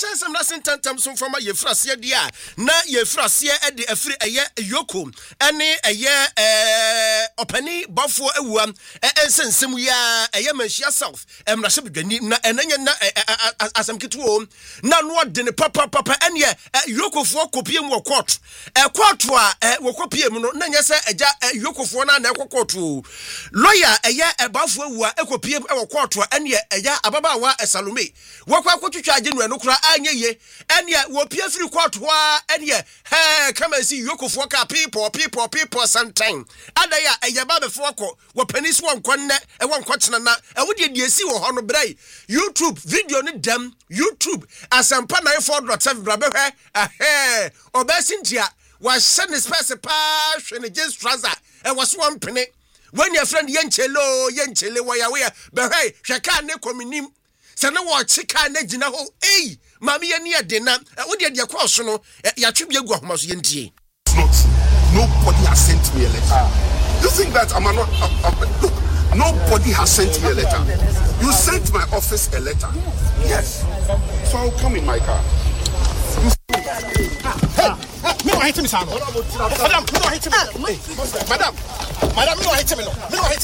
chance am na sentantam so from ye frase dia na ye frase e de afiri eye yoko ene eye opani bafo awuam ensensem ya eye manhia south emra hye bedwani na enanye na asamketuo na no de ne papa ene yokofo kopie mu court court a wo kopie mu no na nyese eja yokofo na ekokotu lawyer eye bafo awua ekopie e court ene eya ababawa Salome wakwa kwotwitwa agenu enokura anyeye ene wo pie firi court ho ene come and see yokofo ka people sometime adaya eyaba befo akọ wo panis won konne e won kwotena na e wo de esi wo ho no brai YouTube video ni dem YouTube asampa 94.7 brabe hwe obesintia wa shene space pa hwe just trouser e was one penny when your friend yenchele waya be hwe hwe ka ne kominim sana wo chika na gina ho mami ye ne de na wo de kwa so no ya twebia gu ahoma so yentie. Nobody has sent me a letter. You think that I'm not look, nobody has sent me a letter. You sent my office a letter. Yes. So I'll come in my car. Me no hit me, sir. Madam, me no hit me. Madam, me no hit me.